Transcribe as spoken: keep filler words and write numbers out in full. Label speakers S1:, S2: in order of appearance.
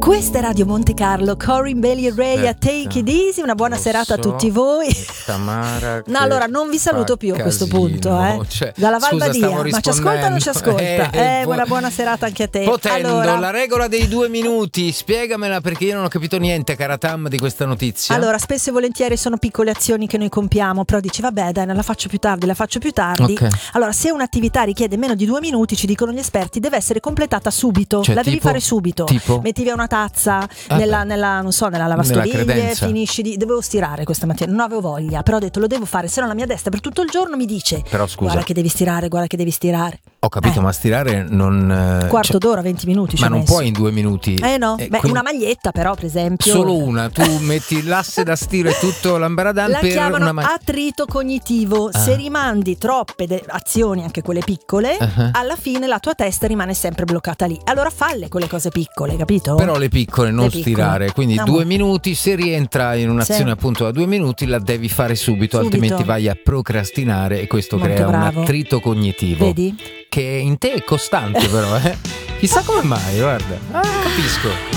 S1: Questa è Radio Monte Carlo, Corinne Bailey e Ray a Take It Easy. Una buona
S2: Lo
S1: serata
S2: so,
S1: a tutti voi.
S2: Tamara,
S1: no, allora non vi saluto più a questo
S2: casino,
S1: punto, eh.
S2: cioè,
S1: Dalla Val
S2: scusa,
S1: Badia, ma ci ascolta o non ci ascolta?
S2: Eh,
S1: Eh,
S2: vo-
S1: una buona serata anche a te.
S2: Potendo,
S1: allora,
S2: la regola dei due minuti, spiegamela perché io non ho capito niente, cara Tam, di questa notizia.
S1: allora, spesso e volentieri sono piccole azioni che noi compiamo, però dici vabbè dai, non la faccio più tardi, la faccio più tardi.
S2: Ok.
S1: Allora, se un'attività richiede meno di due minuti, ci dicono gli esperti, deve essere completata subito,
S2: Cioè,
S1: la devi
S2: tipo-
S1: fare subito.
S2: tipo?
S1: Metti via una tazza
S2: Ah,
S1: nella,
S2: beh.
S1: nella, non so, nella
S2: Nella
S1: lavastoviglie,
S2: credenza.
S1: finisci di... Dovevo stirare questa mattina, non avevo voglia, però ho detto lo devo fare, se no la mia destra per tutto il giorno mi dice
S2: Però scusa,
S1: guarda che devi stirare, guarda che devi stirare.
S2: ho capito,
S1: eh.
S2: ma stirare non... eh,
S1: Quarto
S2: cioè,
S1: d'ora, venti minuti ci
S2: ma
S1: ho
S2: non
S1: messo.
S2: puoi in due minuti.
S1: Eh no,
S2: Eh,
S1: beh,
S2: quindi-
S1: una maglietta però per esempio.
S2: Solo una, tu metti l'asse da stiro e tutto l'ambaradan
S1: La
S2: per
S1: chiamano
S2: una ma-
S1: attrito cognitivo.
S2: Ah.
S1: Se rimandi troppe de- azioni, anche quelle piccole,
S2: Uh-huh.
S1: alla fine la tua testa rimane sempre bloccata lì. Allora falle quelle cose piccole, capito?
S2: Però le piccole, non
S1: Le piccole.
S2: stirare. Quindi
S1: No,
S2: due
S1: mo-
S2: minuti, se rientra in un'azione
S1: Sì.
S2: appunto da due minuti, la devi fare subito,
S1: Subito.
S2: altrimenti vai a procrastinare e questo
S1: Molto
S2: crea
S1: bravo.
S2: un attrito cognitivo.
S1: Vedi?
S2: Che in te è costante, però, eh. Chissà come mai, guarda. Ah, capisco.